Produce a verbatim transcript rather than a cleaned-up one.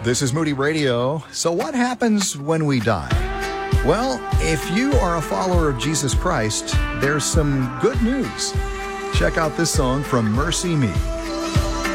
This is Moody Radio. So what happens when we die? Well, if you are a follower of Jesus Christ, there's some good news. Check out this song from Mercy Me.